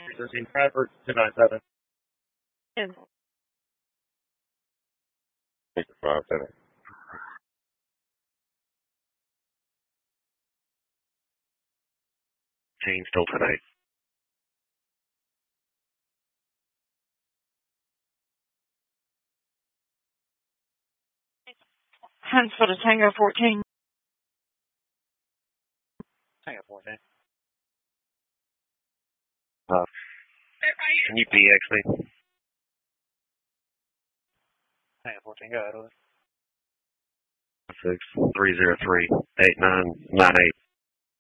13 Bradford, 297. 510. Gene still tonight. Huntsville to Tango 14. Tango 14. Can you PX me? Tango 14, go ahead. 6-303-8998.